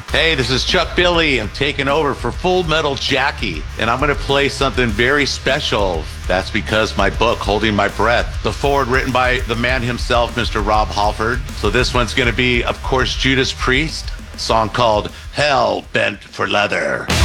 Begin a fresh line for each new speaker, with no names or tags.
Hey, this is Chuck Billy. I'm taking over for Full Metal Jackie, and I'm going to play something very special. That's because my book, Holding My Breath, the foreword written by the man himself, Mr. Rob Halford. So this one's going to be, of course, Judas Priest, a song called Hell Bent for Leather.